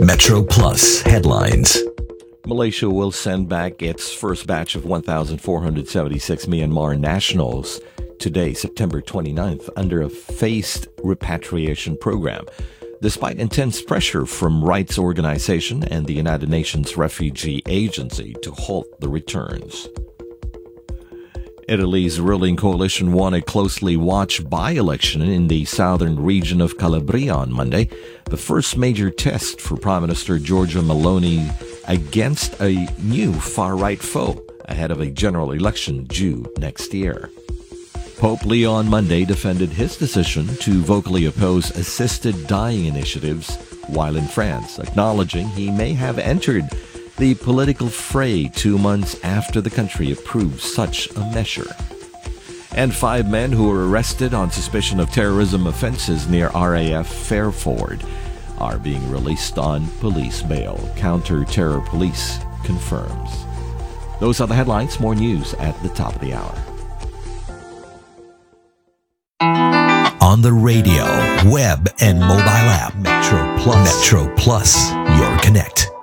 Metro Plus headlines. Malaysia will send back its first batch of 1,476 Myanmar nationals today, September 29th, under a phased repatriation program. Despite intense pressure from rights organization and the United Nations Refugee Agency to halt the returns. Italy's ruling coalition won a closely watched by-election in the southern region of Calabria on Monday, the first major test for Prime Minister Giorgia Meloni against a new far-right foe ahead of a general election due next year. Pope Leo on Monday defended his decision to vocally oppose assisted dying initiatives while in France, acknowledging he may have entered the political fray 2 months after the country approved such a measure. And 5 men who were arrested on suspicion of terrorism offenses near RAF Fairford are being released on police bail, Counter-Terror Police confirms. Those are the headlines. More news at the top of the hour. On the radio, web, and mobile app, Metro Plus, your connect.